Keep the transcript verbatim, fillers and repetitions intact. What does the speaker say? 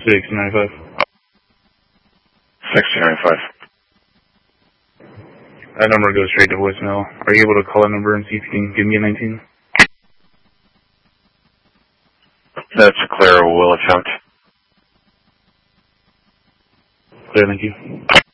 sixty ninety-five. sixty ninety-five. That number goes straight to voicemail. Are you able to call that number and see if you can give me a nineteen? That's clear. We'll attempt. Clear, thank you.